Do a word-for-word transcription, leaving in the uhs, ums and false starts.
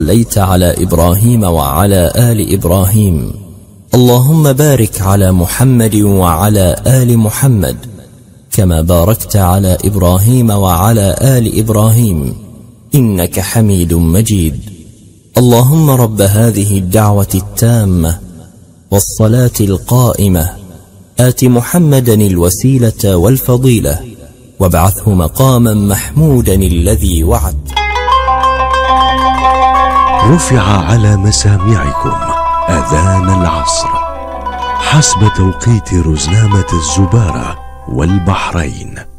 صليت على إبراهيم وعلى آل إبراهيم. اللهم بارك على محمد وعلى آل محمد كما باركت على إبراهيم وعلى آل إبراهيم إنك حميد مجيد. اللهم رب هذه الدعوة التامة والصلاة القائمة آت محمدا الوسيلة والفضيلة وابعثه مقاما محمودا الذي وعد. رفع على مسامعكم أذان العصر حسب توقيت رزنامة الزبارة والبحرين.